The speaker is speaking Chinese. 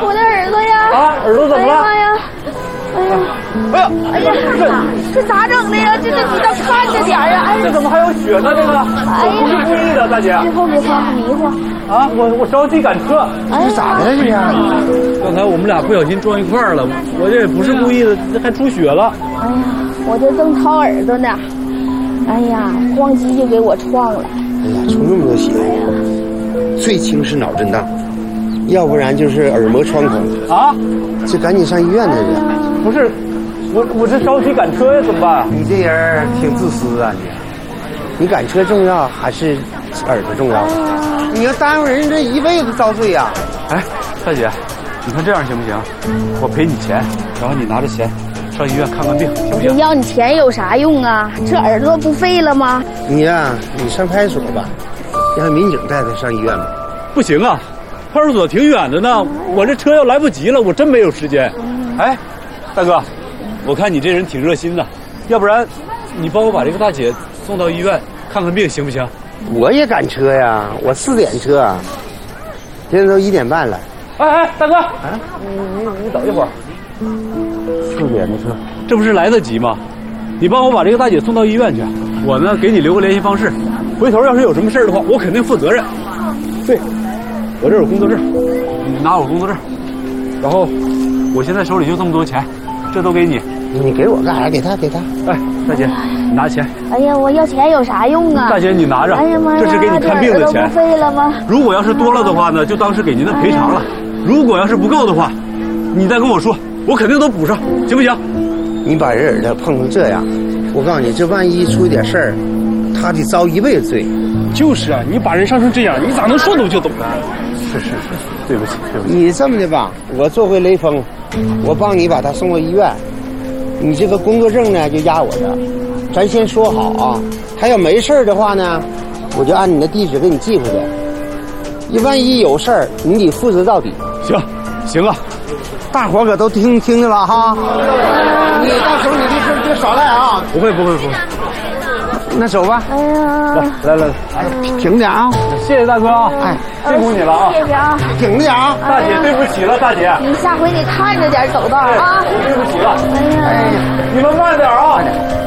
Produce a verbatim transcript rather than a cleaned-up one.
我的耳朵呀！ 啊，耳朵怎么了？ 哎呀！哎呀！ 哎呀！ 哎呀！这咋整的呀？这这你倒看着点呀！哎呀， 这怎么还有血呢？这个，我不是故意的，大姐。 最后别看迷糊。 啊，我我着急赶车。 哎， 咋的了这样？ 刚才我们俩不小心撞一块儿了，我这也不是故意的，这还出血了。 哎呀，我这正掏耳朵呢，哎呀，咣叽就给我撞了。 哎呀，出那么多血！哎呀，最轻是脑震荡，要不然就是耳膜穿孔。 啊， 这赶紧上医院这个。 不是，我我这着急赶车呀，怎么办？ 你这人挺自私啊你！你赶车重要还是耳朵重要？你要耽误人这一辈子遭罪呀！ 哎，大姐，你看这样行不行？我赔你钱，然后你拿着钱上医院看看病，行不行？ 要你钱有啥用啊？这耳朵不废了吗？ 你呀、啊，你上派出所吧，让民警带他上医院吧。 不行啊，派出所挺远的呢，我这车要来不及了，我真没有时间。哎，大哥，我看你这人挺热心的，要不然你帮我把这个大姐送到医院看看病，行不行？ 我也赶车呀，我四点车，现在都一点半了。 哎哎，大哥，啊，你你你等一会儿。 四点的车， 这不是来得及吗？你帮我把这个大姐送到医院去，我呢给你留个联系方式，回头要是有什么事的话，我肯定负责任。对，我这有工作证，你拿我工作证，然后我现在手里就这么多钱，这都给你。 你给我干啥？给他，给他。 哎，大姐，你拿钱。 哎呀，我要钱有啥用啊？ 大姐，你拿着。 哎呀妈呀， 这是给你看病的钱。 不废了吗？ 如果要是多了的话呢，就当是给您的赔偿了；如果要是不够的话，你再跟我说，我肯定都补上，行不行？ 你把人耳朵碰成这样，我告诉你，这万一出一点事儿，他得遭一辈子罪。 就是啊，你把人伤成这样，你咋能说懂就懂呢？ 是是是，对不起对不起。 你这么的吧，我做回雷锋，我帮你把他送到医院。你这个工作证呢就压我的，咱先说好啊。他要没事的话呢，我就按你的地址给你寄回去。你万一有事儿，你得负责到底。 行，行啊， 大伙可都听听着了哈。你到时候你就别少赖啊。 不会不会不会。 那走吧。 哎呀， 来来来， 挺点啊！ 谢谢大哥啊！哎，辛苦你了啊！ 谢谢啊！ 挺点啊！ 大姐，对不起了，大姐。 你下回你看着点走道啊！ 对不起了。 哎呀， 你们慢点啊！